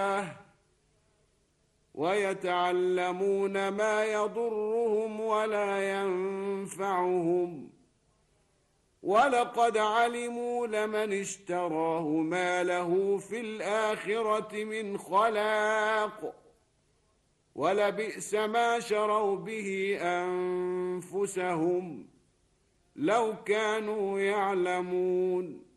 ويتعلمون ما يضرهم ولا ينفعهم، ولقد علموا لمن اشتراه ما له في الآخرة من خلاق، ولبئس ما شروا به أنفسهم لو كانوا يعلمون.